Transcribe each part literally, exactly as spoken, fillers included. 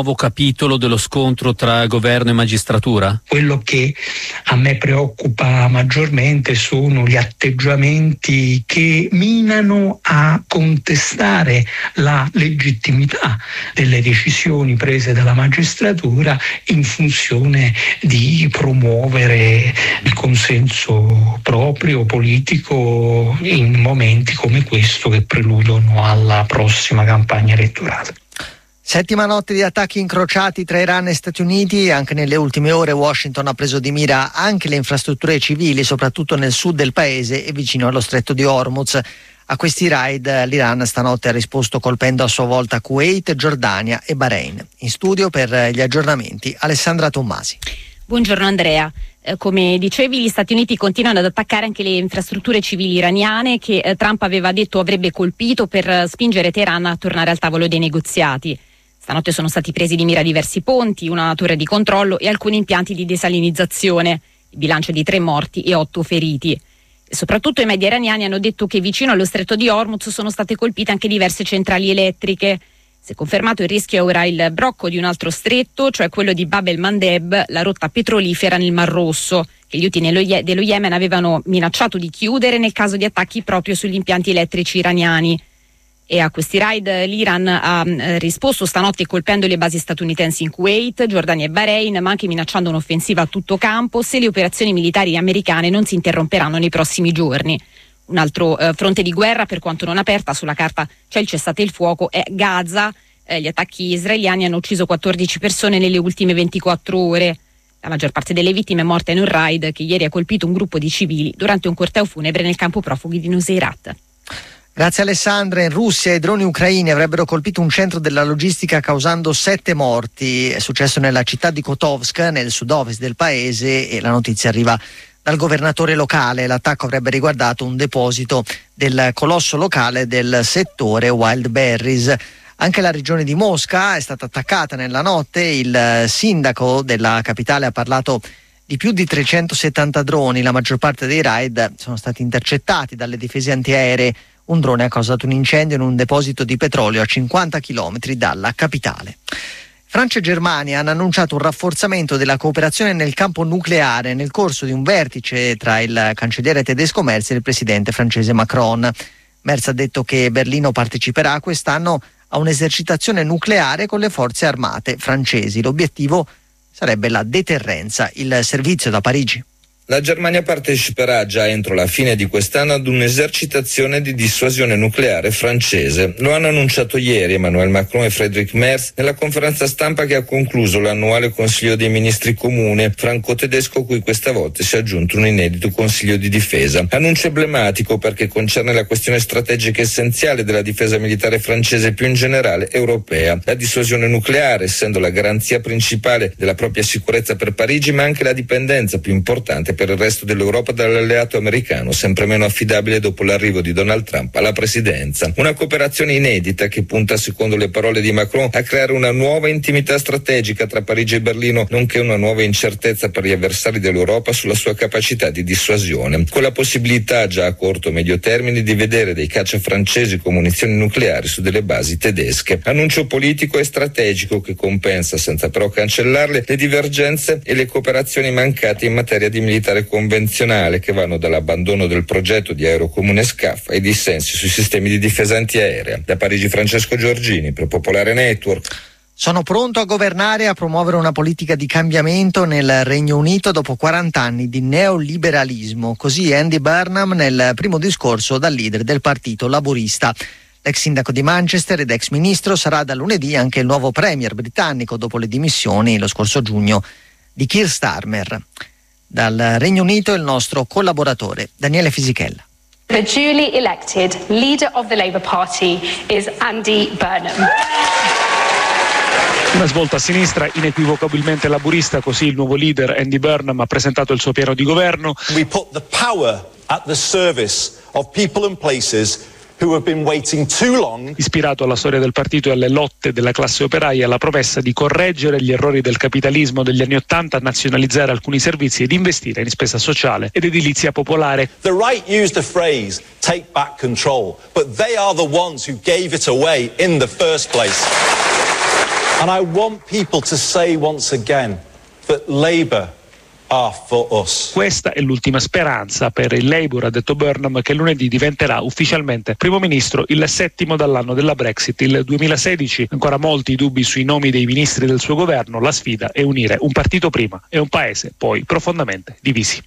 nuovo capitolo dello scontro tra governo e magistratura? Quello che a me preoccupa maggiormente sono gli atteggiamenti che minano a contestare la legittimità delle decisioni prese dalla magistratura in funzione di promuovere il consenso proprio politico in momenti come questo che preludono alla prossima campagna elettorale. Settima notte di attacchi incrociati tra Iran e Stati Uniti. Anche nelle ultime ore Washington ha preso di mira anche le infrastrutture civili, soprattutto nel sud del paese e vicino allo stretto di Hormuz. A questi raid l'Iran stanotte ha risposto colpendo a sua volta Kuwait, Giordania e Bahrain. In studio per gli aggiornamenti Alessandra Tommasi. Buongiorno Andrea. Eh, come dicevi, gli Stati Uniti continuano ad attaccare anche le infrastrutture civili iraniane che eh, Trump aveva detto avrebbe colpito per eh, spingere Teheran a tornare al tavolo dei negoziati. Stanotte sono stati presi di mira diversi ponti, una torre di controllo e alcuni impianti di desalinizzazione. Il bilancio di tre morti e otto feriti. E soprattutto i media iraniani hanno detto che vicino allo stretto di Hormuz sono state colpite anche diverse centrali elettriche. Si è confermato il rischio è ora il blocco di un altro stretto, cioè quello di Bab el-Mandeb, la rotta petrolifera nel Mar Rosso, che gli Houthi dello Yemen avevano minacciato di chiudere nel caso di attacchi proprio sugli impianti elettrici iraniani. E a questi raid l'Iran ha eh, risposto stanotte colpendo le basi statunitensi in Kuwait, Giordania e Bahrain, ma anche minacciando un'offensiva a tutto campo se le operazioni militari americane non si interromperanno nei prossimi giorni. Un altro eh, fronte di guerra, per quanto non aperta, sulla carta c'è il cessate il fuoco, è Gaza. Eh, gli attacchi israeliani hanno ucciso quattordici persone nelle ultime ventiquattro ore. La maggior parte delle vittime è morta in un raid che ieri ha colpito un gruppo di civili durante un corteo funebre nel campo profughi di Nuseirat. Grazie Alessandra. In Russia i droni ucraini avrebbero colpito un centro della logistica causando sette morti. È successo nella città di Kotovsk, nel sud-ovest del paese, e la notizia arriva dal governatore locale. L'attacco avrebbe riguardato un deposito del colosso locale del settore Wild Berries. Anche la regione di Mosca è stata attaccata nella notte. Il sindaco della capitale ha parlato di più di trecentosettanta droni. La maggior parte dei raid sono stati intercettati dalle difese antiaeree. Un drone ha causato un incendio in un deposito di petrolio a cinquanta chilometri dalla capitale. Francia e Germania hanno annunciato un rafforzamento della cooperazione nel campo nucleare nel corso di un vertice tra il cancelliere tedesco Merz e il presidente francese Macron. Merz ha detto che Berlino parteciperà quest'anno a un'esercitazione nucleare con le forze armate francesi. L'obiettivo sarebbe la deterrenza. Il servizio da Parigi. La Germania parteciperà già entro la fine di quest'anno ad un'esercitazione di dissuasione nucleare francese. Lo hanno annunciato ieri Emmanuel Macron e Friedrich Merz nella conferenza stampa che ha concluso l'annuale Consiglio dei Ministri comune franco-tedesco, cui questa volta si è aggiunto un inedito Consiglio di difesa. Annuncio emblematico perché concerne la questione strategica essenziale della difesa militare francese e più in generale europea. La dissuasione nucleare, essendo la garanzia principale della propria sicurezza per Parigi, ma anche la dipendenza più importante per il resto dell'Europa dall'alleato americano, sempre meno affidabile dopo l'arrivo di Donald Trump alla presidenza. Una cooperazione inedita che punta, secondo le parole di Macron, a creare una nuova intimità strategica tra Parigi e Berlino, nonché una nuova incertezza per gli avversari dell'Europa sulla sua capacità di dissuasione, con la possibilità già a corto e medio termine di vedere dei caccia francesi con munizioni nucleari su delle basi tedesche. Annuncio politico e strategico che compensa, senza però cancellarle, le divergenze e le cooperazioni mancate in materia di militare convenzionale, che vanno dall'abbandono del progetto di aerocomune SCAF ai dissensi sui sistemi di difesa antiaerea. Da Parigi Francesco Giorgini per Popolare Network. Sono pronto a governare e a promuovere una politica di cambiamento nel Regno Unito dopo quaranta anni di neoliberalismo. Così Andy Burnham nel primo discorso dal leader del partito laburista. L'ex sindaco di Manchester ed ex ministro sarà da lunedì anche il nuovo premier britannico dopo le dimissioni lo scorso giugno di Keir Starmer. Dal Regno Unito il nostro collaboratore Daniele Fisichella. The duly elected leader of the Labour Party is Andy Burnham. Una svolta a sinistra inequivocabilmente laburista, così il nuovo leader Andy Burnham ha presentato il suo piano di governo. We put the power at the service of people and places who have been waiting too long. Ispirato alla storia del partito e alle lotte della classe operaia, alla promessa di correggere gli errori del capitalismo degli anni Ottanta, nazionalizzare alcuni servizi ed investire in spesa sociale ed edilizia popolare. The right used the phrase take back control, but they are the ones who gave it away in the first place. And I want people to say once again that Labour are for us. Questa è l'ultima speranza per il Labour, ha detto Burnham, che lunedì diventerà ufficialmente primo ministro, il settimo dall'anno della Brexit, il duemilasedici. Ancora molti dubbi sui nomi dei ministri del suo governo. La sfida è unire un partito prima e un paese poi profondamente divisi.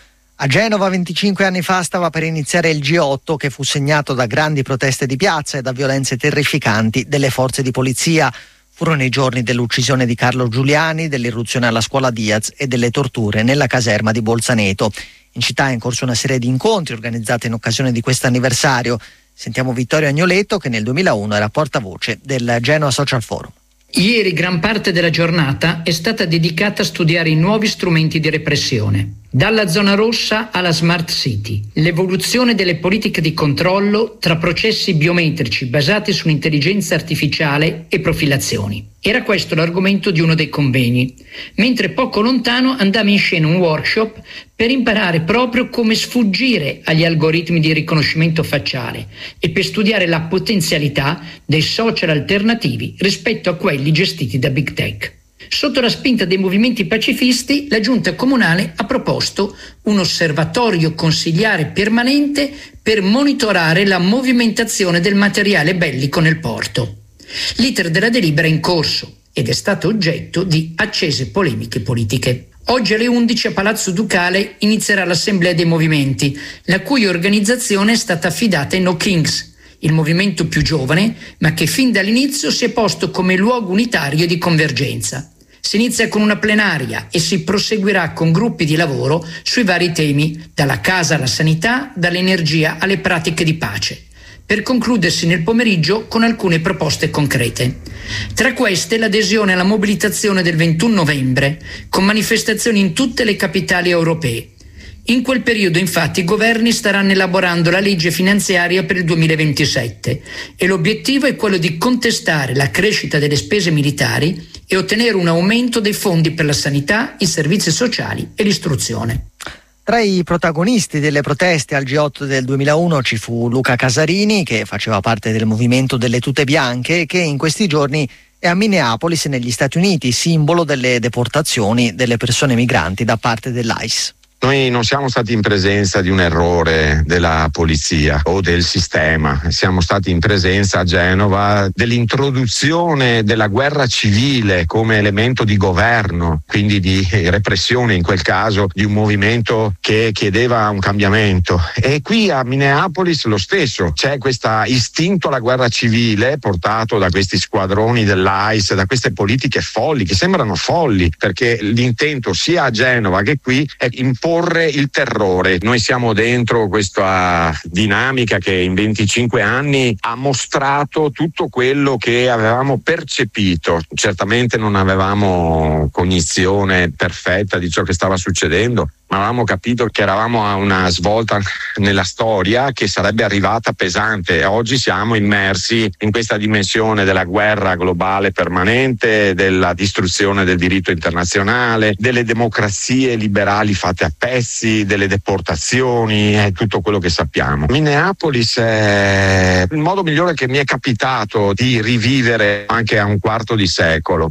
A Genova venticinque anni fa stava per iniziare il G otto, che fu segnato da grandi proteste di piazza e da violenze terrificanti delle forze di polizia. Furono i giorni dell'uccisione di Carlo Giuliani, dell'irruzione alla scuola Diaz e delle torture nella caserma di Bolzaneto. In città è in corso una serie di incontri organizzati in occasione di questo anniversario. Sentiamo Vittorio Agnoletto, che nel duemilauno era portavoce del Genoa Social Forum. Ieri gran parte della giornata è stata dedicata a studiare i nuovi strumenti di repressione. Dalla zona rossa alla Smart City, l'evoluzione delle politiche di controllo tra processi biometrici basati sull'intelligenza artificiale e profilazioni. Era questo l'argomento di uno dei convegni, mentre poco lontano andava in scena un workshop per imparare proprio come sfuggire agli algoritmi di riconoscimento facciale e per studiare la potenzialità dei social alternativi rispetto a quelli gestiti da Big Tech. Sotto la spinta dei movimenti pacifisti, la giunta comunale ha proposto un osservatorio consiliare permanente per monitorare la movimentazione del materiale bellico nel porto. L'iter della delibera è in corso ed è stato oggetto di accese polemiche politiche. Oggi alle undici a Palazzo Ducale inizierà l'Assemblea dei Movimenti, la cui organizzazione è stata affidata ai No Kings, il movimento più giovane, ma che fin dall'inizio si è posto come luogo unitario di convergenza. Si inizia con una plenaria e si proseguirà con gruppi di lavoro sui vari temi, dalla casa alla sanità, dall'energia alle pratiche di pace, per concludersi nel pomeriggio con alcune proposte concrete. Tra queste l'adesione alla mobilitazione del ventuno novembre, con manifestazioni in tutte le capitali europee. In quel periodo, infatti, i governi staranno elaborando la legge finanziaria per il duemilaventisette e l'obiettivo è quello di contestare la crescita delle spese militari e ottenere un aumento dei fondi per la sanità, i servizi sociali e l'istruzione. Tra i protagonisti delle proteste al G otto del duemilauno ci fu Luca Casarini, che faceva parte del movimento delle tute bianche, che in questi giorni è a Minneapolis negli Stati Uniti, simbolo delle deportazioni delle persone migranti da parte dell'I C E. Noi non siamo stati in presenza di un errore della polizia o del sistema, siamo stati in presenza a Genova dell'introduzione della guerra civile come elemento di governo, quindi di repressione in quel caso di un movimento che chiedeva un cambiamento. E qui a Minneapolis lo stesso, c'è questo istinto alla guerra civile portato da questi squadroni dell'I C E, da queste politiche folli che sembrano folli, perché l'intento sia a Genova che qui è imporre il terrore. Noi siamo dentro questa dinamica che in venticinque anni ha mostrato tutto quello che avevamo percepito. Certamente non avevamo cognizione perfetta di ciò che stava succedendo, ma avevamo capito che eravamo a una svolta nella storia che sarebbe arrivata pesante. Oggi siamo immersi in questa dimensione della guerra globale permanente, della distruzione del diritto internazionale, delle democrazie liberali fatte a pezzi, delle deportazioni, è tutto quello che sappiamo. Minneapolis è il modo migliore che mi è capitato di rivivere anche a un quarto di secolo.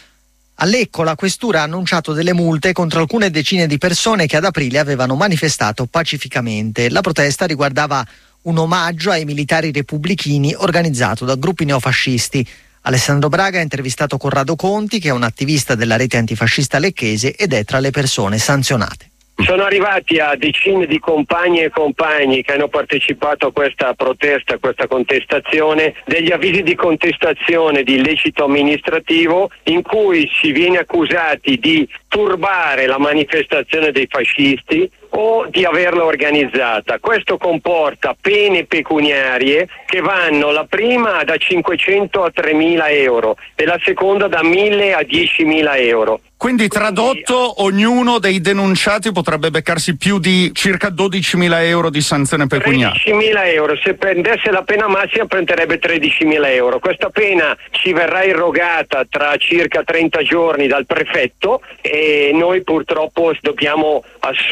A Lecco la questura ha annunciato delle multe contro alcune decine di persone che ad aprile avevano manifestato pacificamente. La protesta riguardava un omaggio ai militari repubblichini organizzato da gruppi neofascisti. Alessandro Braga ha intervistato Corrado Conti, che è un attivista della rete antifascista lecchese ed è tra le persone sanzionate. Sono arrivati a decine di compagni e compagni che hanno partecipato a questa protesta, a questa contestazione, degli avvisi di contestazione di illecito amministrativo in cui si viene accusati di turbare la manifestazione dei fascisti o di averla organizzata. Questo comporta pene pecuniarie che vanno la prima da cinquecento a tremila euro e la seconda da mille a diecimila euro. Quindi tradotto, ognuno dei denunciati potrebbe beccarsi più di circa dodicimila euro di sanzione pecuniaria. tredicimila euro, se prendesse la pena massima prenderebbe tredicimila euro. Questa pena ci verrà irrogata tra circa trenta giorni dal prefetto e noi purtroppo dobbiamo assumere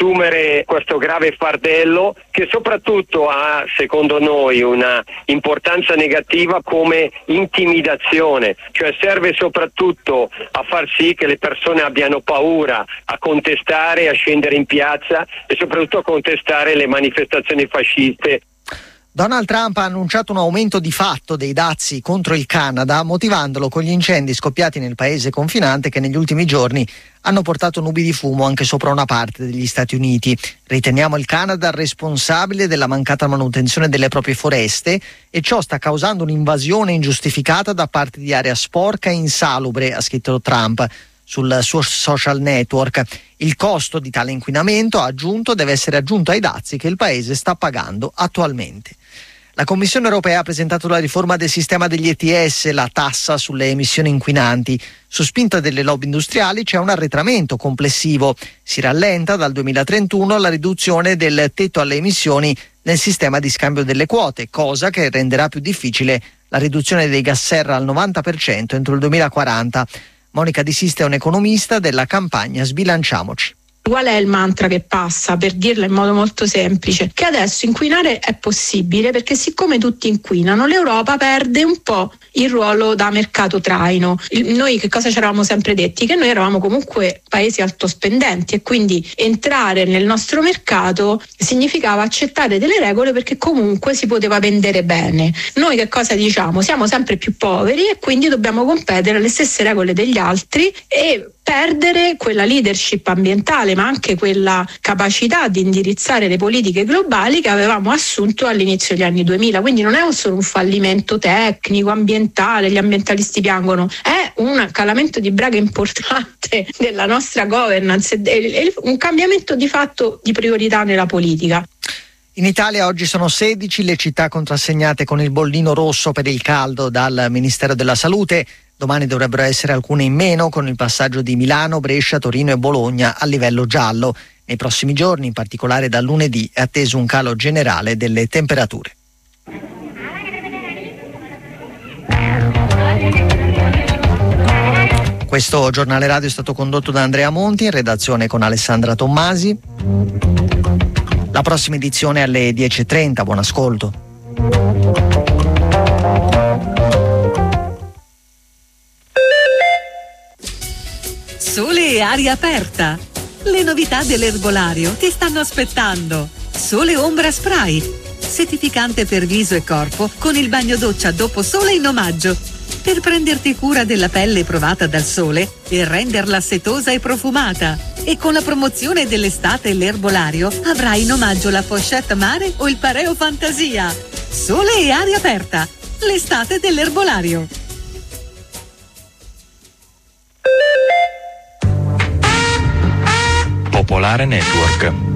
sostenere questo grave fardello che soprattutto ha, secondo noi, una importanza negativa come intimidazione, cioè serve soprattutto a far sì che le persone abbiano paura a contestare, a scendere in piazza e soprattutto a contestare le manifestazioni fasciste. Donald Trump ha annunciato un aumento di fatto dei dazi contro il Canada, motivandolo con gli incendi scoppiati nel paese confinante che negli ultimi giorni hanno portato nubi di fumo anche sopra una parte degli Stati Uniti. Riteniamo il Canada responsabile della mancata manutenzione delle proprie foreste e ciò sta causando un'invasione ingiustificata da parte di area sporca e insalubre, ha scritto Trump sul suo social network. Il costo di tale inquinamento, ha aggiunto, deve essere aggiunto ai dazi che il paese sta pagando attualmente. La Commissione europea ha presentato la riforma del sistema degli E T S, la tassa sulle emissioni inquinanti. Su spinta delle lobby industriali c'è un arretramento complessivo. Si rallenta dal duemilatrentuno la riduzione del tetto alle emissioni nel sistema di scambio delle quote, cosa che renderà più difficile la riduzione dei gas serra al novanta per cento entro il duemilaquaranta. Monica Di Sista è un'economista della campagna Sbilanciamoci. Qual è il mantra che passa, per dirla in modo molto semplice? Che adesso inquinare è possibile perché siccome tutti inquinano l'Europa perde un po' il ruolo da mercato traino. Il, noi che cosa ci eravamo sempre detti? Che noi eravamo comunque paesi altospendenti e quindi entrare nel nostro mercato significava accettare delle regole perché comunque si poteva vendere bene. Noi che cosa diciamo? Siamo sempre più poveri e quindi dobbiamo competere alle stesse regole degli altri e perdere quella leadership ambientale ma anche quella capacità di indirizzare le politiche globali che avevamo assunto all'inizio degli anni duemila. Quindi non è solo un fallimento tecnico, ambientale, gli ambientalisti piangono, è un calamento di braga importante della nostra governance e un cambiamento di fatto di priorità nella politica. In Italia oggi sono sedici le città contrassegnate con il bollino rosso per il caldo dal Ministero della Salute. Domani dovrebbero essere alcune in meno con il passaggio di Milano, Brescia, Torino e Bologna a livello giallo. Nei prossimi giorni, in particolare dal lunedì, è atteso un calo generale delle temperature. Questo giornale radio è stato condotto da Andrea Monti, in redazione con Alessandra Tommasi. La prossima edizione è alle dieci e trenta, buon ascolto. Sole e aria aperta. Le novità dell'erbolario ti stanno aspettando. Sole Ombra Spray, settificante per viso e corpo con il bagno doccia dopo sole in omaggio. Per prenderti cura della pelle provata dal sole e renderla setosa e profumata. E con la promozione dell'estate e l'erbolario avrai in omaggio la pochette mare o il pareo fantasia. Sole e aria aperta. L'estate dell'erbolario. Popolare Network.